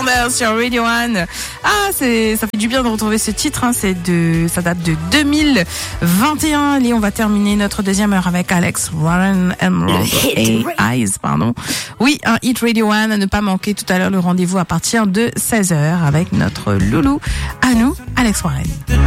Wonder sur Radio 1. Ah, ça fait du bien de retrouver ce titre, hein. Ça date de 2021. Allez, on va terminer notre deuxième heure avec Alex Warren et Eyes, pardon. Oui, un Hit Radio 1 à ne pas manquer tout à l'heure le rendez-vous à partir de 16h avec notre loulou à nous, Alex Warren.